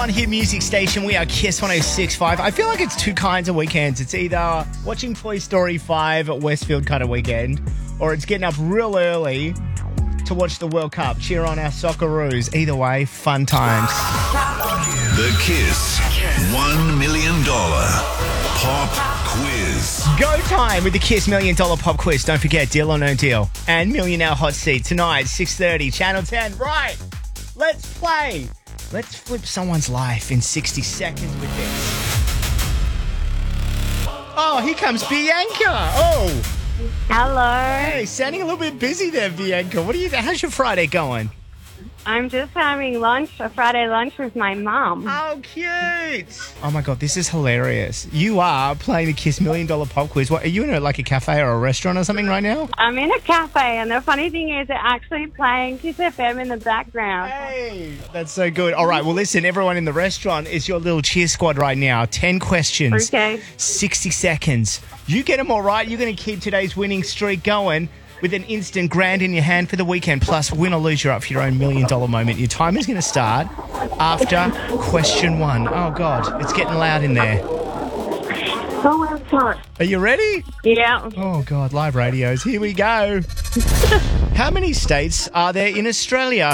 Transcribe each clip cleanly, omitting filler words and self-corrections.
one hit music station. We are Kiss 106.5. I feel like it's two kinds of weekends. It's either watching Toy Story 5 at Westfield kind of weekend, or it's getting up real early to watch the World Cup, cheer on our Socceroos. Either way, fun times. The Kiss $1 million Pop Quiz. Go time with the Kiss $1 Million Pop Quiz. Don't forget, Deal or No Deal and Millionaire Hot Seat tonight, 6:30, Channel 10. Right, let's play. Let's flip someone's life in 60 seconds with this. Oh, here comes Bianca. Oh. Hello. Hey, sounding a little bit busy there, Bianca. How's your Friday going? I'm just having a Friday lunch with my mom. Oh, cute. Oh, my God, this is hilarious. You are playing the Kiss $1 Million Pop Quiz. What, are you in a cafe or a restaurant or something right now? I'm in a cafe, and the funny thing is they're actually playing Kiss FM in the background. Hey, that's so good. All right, well, listen, everyone in the restaurant is your little cheer squad right now. 10 questions. Okay. 60 seconds. You get them all right, you're going to keep today's winning streak going with an instant grand in your hand for the weekend. Plus, win or lose, you're up for your own $1 million moment. Your time is going to start after question 1. Oh, God, it's getting loud in there. Oh, I'm sorry. Are you ready? Yeah. Oh, God, live radios. Here we go. How many states are there in Australia?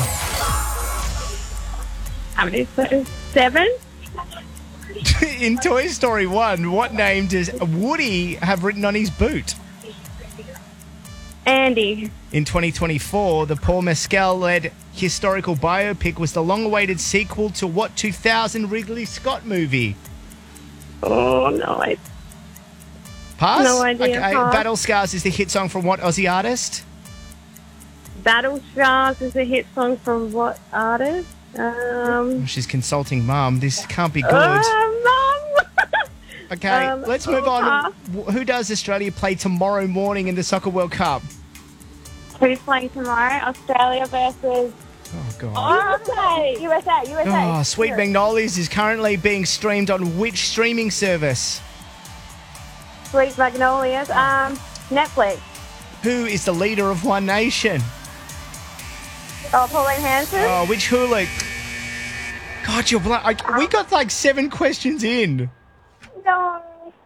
How many? 7? In Toy Story 1, what name does Woody have written on his boot? Andy. In 2024, the Paul Mescal-led historical biopic was the long-awaited sequel to what 2000 Ridley Scott movie? Oh, no. Pass? No idea. Okay. Pass. Battle Scars is the hit song from what Aussie artist? Battle Scars is a hit song from what artist? She's consulting Mum. This can't be good. Mum. Okay, let's move on. Who does Australia play tomorrow morning in the Soccer World Cup? Who's playing tomorrow? Australia versus... Oh, God. USA. Oh, Sweet Magnolias is currently being streamed on which streaming service? Sweet Magnolias. Netflix. Who is the leader of One Nation? Oh, Pauline Hanson. Oh, which Hulu? God, you're we got 7 questions in. No.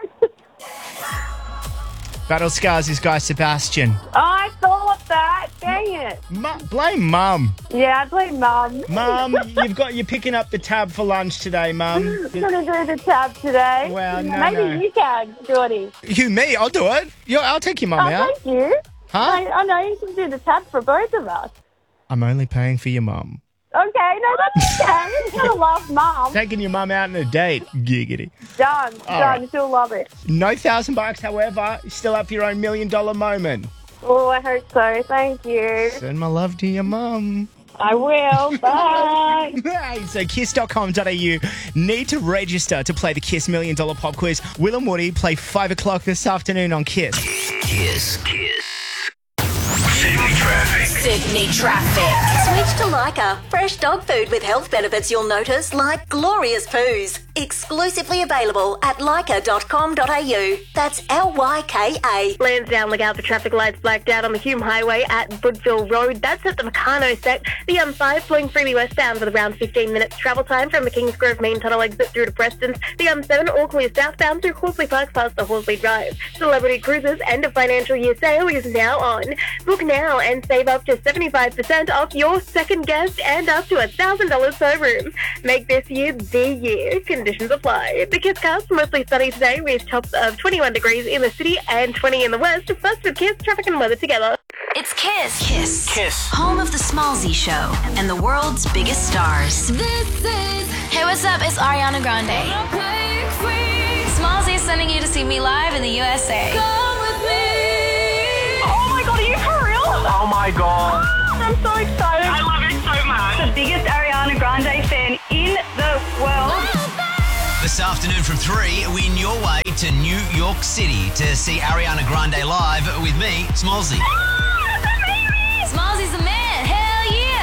Battle Scars is Guy Sebastian. Oh, I thought that. Dang it. Blame Mum. Yeah, I blame Mum. Mum, you're picking up the tab for lunch today, Mum. I'm going to do the tab today. Well, no, Maybe you can, Jordy. You, me? I'll do it. I'll take your mum out. Thank you. Huh? I know you can do the tab for both of us. I'm only paying for your mum. Okay, no, that's okay. You gotta love Mum. Taking your mum out on a date. Giggity. Done. right. Still love it. No $1,000, however, still up for your own $1 million moment. Oh, I hope so. Thank you. Send my love to your mum. I will. Bye. Hey, so kiss.com.au. Need to register to play the Kiss $1 Million Pop Quiz. Will and Woody play 5 o'clock this afternoon on Kiss. Kiss. Sydney traffic. Sydney traffic. Switch to Lyca. Fresh dog food with health benefits you'll notice, like glorious poos. Exclusively available at lyca.com.au. That's Lyka. Lansdowne, look out for traffic lights blacked out on the Hume Highway at Woodville Road. That's at the Meccano sec. The M5 flowing freely westbound with around 15 minutes travel time from the Kingsgrove main tunnel exit through to Preston's. The M7 all clear southbound through Horsley Park past the Horsley Drive. Celebrity Cruises end of financial year sale is now on. Book now and save up to 75% off your second guest and up to $1,000 per room. Make this year the year. Conditions apply. The Kiss Cast, mostly sunny today with tops of 21 degrees in the city and 20 in the west. First with Kiss, traffic and weather together. It's Kiss. Kiss. Home of the Smallzy Show and the world's biggest stars. Hey, what's up? It's Ariana Grande. Smallzy is sending you to see me live in the USA. Oh my god, are you for real? Oh my god. I'm so excited. I love it so much. The biggest Ariana Grande fan in the world. This afternoon from 3, win your way to New York City to see Ariana Grande live with me, Smallzy. Smallzy's the man. Hell yeah. On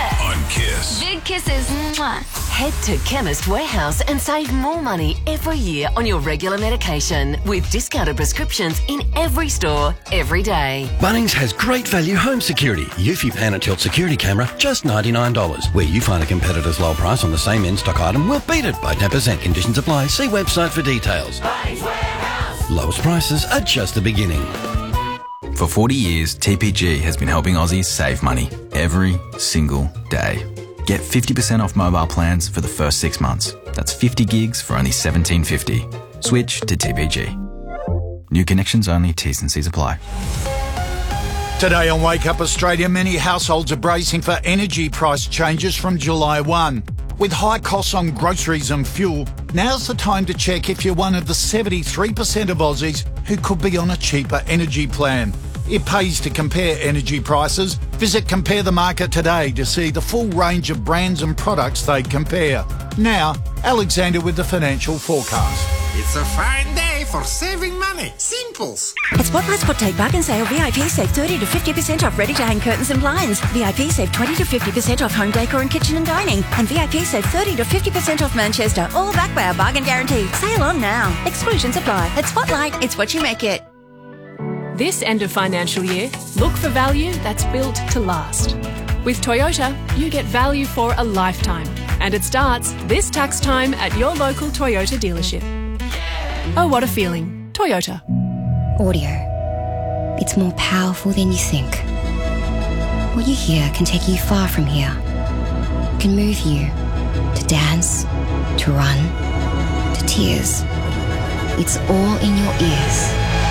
Kiss. Big kisses. Mwah. Head to Chemist Warehouse and save more money every year on your regular medication with discounted prescriptions in every store, every day. Bunnings has great value home security. Eufy Pan and Tilt security camera, just $99. Where you find a competitor's low price on the same in-stock item, we'll beat it by 10%. Conditions apply. See website for details. Bunnings Warehouse. Lowest prices are just the beginning. For 40 years, TPG has been helping Aussies save money every single day. Get 50% off mobile plans for the first 6 months. That's 50 gigs for only $17.50. Switch to TPG. New connections only, T's and C's apply. Today on Wake Up Australia, many households are bracing for energy price changes from July 1. With high costs on groceries and fuel, now's the time to check if you're one of the 73% of Aussies who could be on a cheaper energy plan. It pays to compare energy prices. Visit Compare the Market today to see the full range of brands and products they compare. Now, Alexander with the financial forecast. It's a fine day for saving money. Simples. At Spotlight's Hot Take Bargain Sale, VIP save 30 to 50% off ready-to-hang curtains and blinds. VIP save 20 to 50% off home decor and kitchen and dining. And VIP save 30 to 50% off Manchester, all backed by our bargain guarantee. Sale on now. Exclusions apply. At Spotlight, it's what you make it. This end of financial year, look for value that's built to last. With Toyota, you get value for a lifetime. And it starts this tax time at your local Toyota dealership. Oh, what a feeling. Toyota. Audio. It's more powerful than you think. What you hear can take you far from here. Can move you to dance, to run, to tears. It's all in your ears.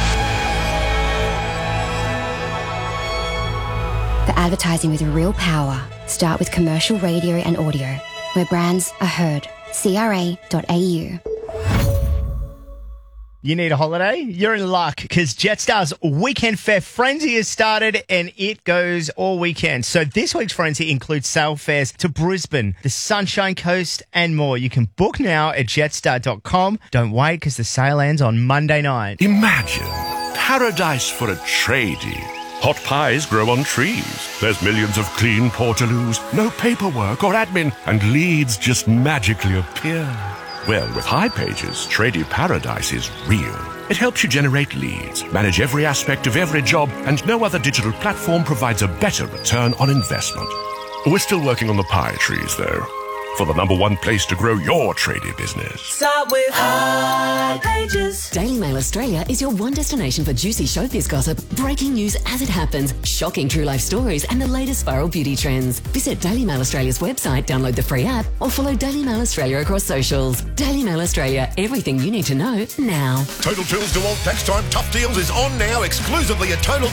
For advertising with real power, start with commercial radio and audio, where brands are heard. CRA.au. You need a holiday? You're in luck because Jetstar's Weekend Fare Frenzy has started and it goes all weekend. So this week's Frenzy includes sail fares to Brisbane, the Sunshine Coast and more. You can book now at jetstar.com. Don't wait because the sale ends on Monday night. Imagine paradise for a tradie. Hot pies grow on trees. There's millions of clean portaloos, no paperwork or admin, and leads just magically appear. Well, with High Pages, Tradie Paradise is real. It helps you generate leads, manage every aspect of every job, and no other digital platform provides a better return on investment. We're still working on the pie trees, though, for the #1 place to grow your tradie business. Start with High Pages. Daily Mail Australia is your one destination for juicy showbiz gossip, breaking news as it happens, shocking true life stories, and the latest viral beauty trends. Visit Daily Mail Australia's website, download the free app, or follow Daily Mail Australia across socials. Daily Mail Australia, everything you need to know now. Total Tools DeWalt Tax Time Tough Deals is on now, exclusively at Total